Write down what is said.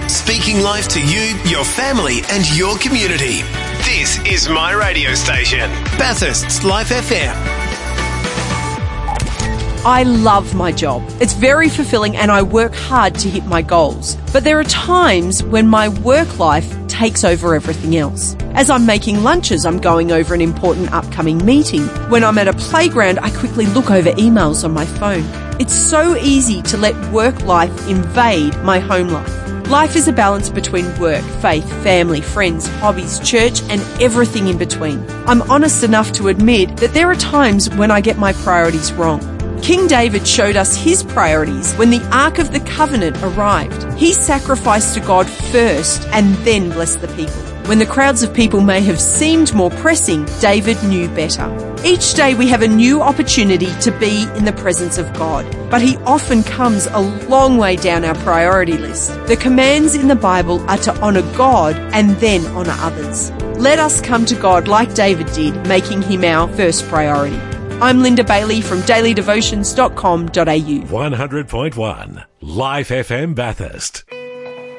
speaking life to you, your family and your community. This is my radio station, Bathurst's Life FM. I love my job. It's very fulfilling and I work hard to hit my goals. But there are times when my work life takes over everything else. As I'm making lunches, I'm going over an important upcoming meeting. When I'm at a playground, I quickly look over emails on my phone. It's so easy to let work life invade my home life. Life is a balance between work, faith, family, friends, hobbies, church, and everything in between. I'm honest enough to admit that there are times when I get my priorities wrong. King David showed us his priorities when the Ark of the Covenant arrived. He sacrificed to God first and then blessed the people. When the crowds of people may have seemed more pressing, David knew better. Each day we have a new opportunity to be in the presence of God, but he often comes a long way down our priority list. The commands in the Bible are to honour God and then honour others. Let us come to God like David did, making him our first priority. I'm Linda Bailey from dailydevotions.com.au. 100.1 Life FM Bathurst.